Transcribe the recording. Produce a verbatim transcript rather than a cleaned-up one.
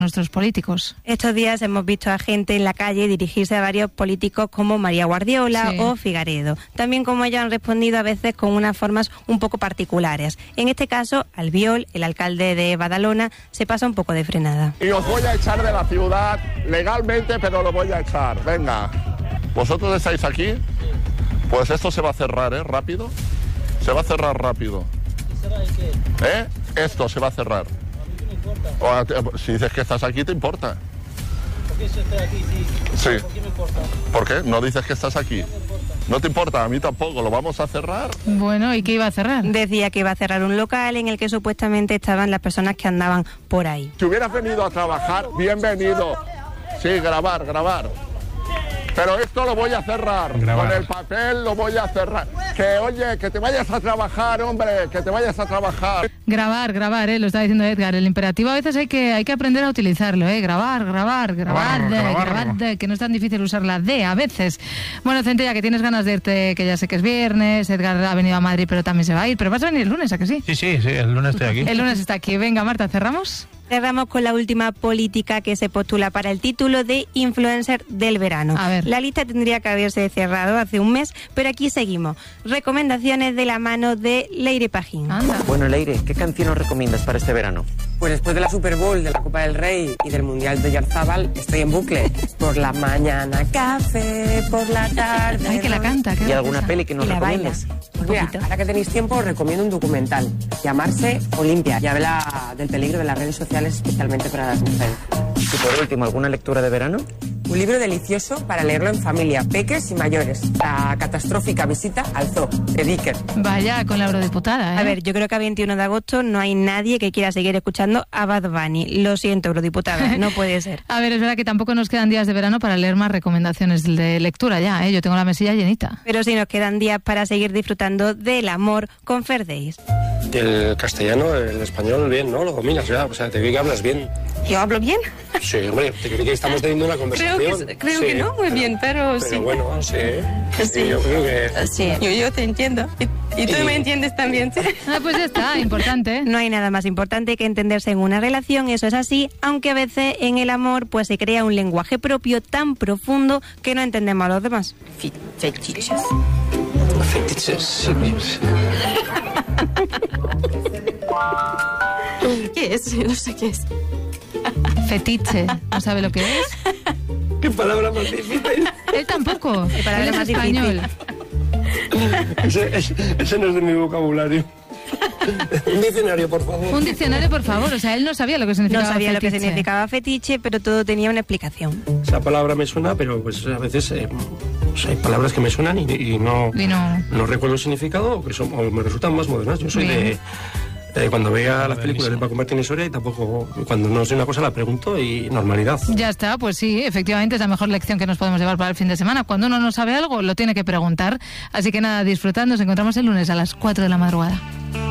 nuestros políticos. Estos días hemos visto a gente en la calle dirigirse a varios políticos como María Guardiola sí. o Figaredo. También como ellos han respondido a veces con unas formas un poco particulares. En este caso, Albiol, el alcalde de Badalona, se pasa un poco de frenada. Y os voy a echar de la ciudad legalmente, pero lo voy a echar. Venga, ¿vosotros estáis aquí? Pues esto se va a cerrar, ¿eh? Rápido. Se va a cerrar rápido. ¿Y cerrar el qué? ¿Eh? Esto se va a cerrar. O, si dices que estás aquí, ¿te importa? ¿Por qué estoy aquí? Sí. Sí. ¿Por qué me importa? ¿Por qué? ¿No dices que estás aquí? No te importa, a mí tampoco. ¿Lo vamos a cerrar? Bueno, ¿y qué iba a cerrar? Decía que iba a cerrar un local en el que supuestamente estaban las personas que andaban por ahí. Si hubieras venido a trabajar, bienvenido. Sí, grabar, grabar. Pero esto lo voy a cerrar. Grabar. Con el papel lo voy a cerrar. Que oye, que te vayas a trabajar, hombre, que te vayas a trabajar. Grabar, grabar, eh, lo está diciendo Edgar. El imperativo a veces hay que hay que aprender a utilizarlo, eh. Grabar, grabar, grabar, grabar, grabar, grabar, que no es tan difícil usar la D a veces. Bueno, Centella, que tienes ganas de irte, que ya sé que es viernes. Edgar ha venido a Madrid, pero también se va a ir. Pero vas a venir el lunes, ¿a que sí? Sí, sí, sí, el lunes estoy aquí. El lunes está aquí. Venga, Marta, ¿cerramos? Cerramos con la última política que se postula para el título de influencer del verano. A ver. La lista tendría que haberse cerrado hace un mes, pero aquí seguimos. Recomendaciones de la mano de Leire Pajín. Anda. Bueno, Leire, ¿qué canción nos recomiendas para este verano? Pues después de la Super Bowl, de la Copa del Rey y del Mundial de Yarzábal, estoy en bucle. Por la mañana café, por la tarde... Ay, que la canta. ¿Y alguna peli que nos recomiendes? Pues mira, ahora que tenéis tiempo, os recomiendo un documental. Llamarse Olimpia. Y habla del peligro de las redes sociales, especialmente para las mujeres. Y por último, ¿alguna lectura de verano? Un libro delicioso para leerlo en familia, peques y mayores. La catastrófica visita al zoo, de Dicker. Vaya, con la eurodiputada, ¿eh? A ver, yo creo que a veintiuno de agosto no hay nadie que quiera seguir escuchando a Bad Bunny. Lo siento, eurodiputada, no puede ser. A ver, es verdad que tampoco nos quedan días de verano para leer más recomendaciones de lectura ya, ¿eh? Yo tengo la mesilla llenita. Pero sí nos quedan días para seguir disfrutando del amor con Fair Days. El castellano, el español, bien, ¿no? Lo dominas ya, o sea, te vi que hablas bien. ¿Yo hablo bien? Sí, hombre, te creo que estamos teniendo una conversación. Creo que, creo sí, que no, muy pero, bien, pero, pero sí. Pero bueno, sí. Sí. Yo creo que... Sí, yo, yo te entiendo. Y, y tú y... me entiendes también, ¿sí? Ah, pues ya está, importante. No hay nada más importante que entenderse en una relación, eso es así, aunque a veces en el amor pues se crea un lenguaje propio tan profundo que no entendemos a los demás. Fetiches. Fetiches. ¿Qué es? No sé qué es. Fetiche, ¿no sabe lo que es? ¿Qué palabra más difícil? Él tampoco, ¿Qué palabra él es más español. Ese, ese, ese no es de mi vocabulario. Un diccionario, por favor. Un diccionario, por favor. O sea, él no sabía lo que significaba No sabía fetiche. lo que significaba fetiche, pero todo tenía una explicación. Esa palabra me suena, pero pues a veces eh, pues hay palabras que me suenan y, y, no, y no no recuerdo el significado o, que son, o me resultan más modernas. Yo soy Bien. de... Eh, cuando vea las películas de Paco Martínez Soria y tampoco, cuando no sé una cosa la pregunto y normalidad. Ya está, pues sí, efectivamente es la mejor lección que nos podemos llevar para el fin de semana. Cuando uno no sabe algo, lo tiene que preguntar. Así que nada, disfrutando, nos encontramos el lunes a las cuatro de la madrugada.